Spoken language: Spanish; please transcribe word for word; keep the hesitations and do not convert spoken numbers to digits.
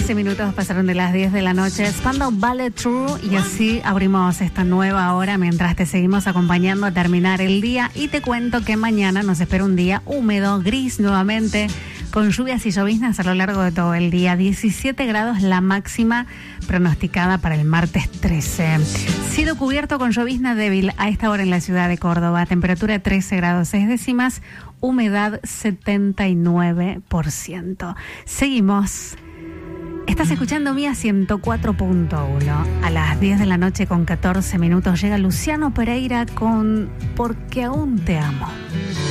quince minutos pasaron de las diez de la noche. Spandau Ballet True, y así abrimos esta nueva hora mientras te seguimos acompañando a terminar el día. Y te cuento que mañana nos espera un día húmedo, gris nuevamente, con lluvias y lloviznas a lo largo de todo el día. diecisiete grados la máxima pronosticada para el martes trece. Cielo cubierto con llovizna débil a esta hora en la ciudad de Córdoba. Temperatura trece grados seis décimas, humedad setenta y nueve por ciento. Seguimos. Estás escuchando Mía ciento cuatro punto uno. A las diez de la noche con catorce minutos llega Luciano Pereira con Porque aún te amo.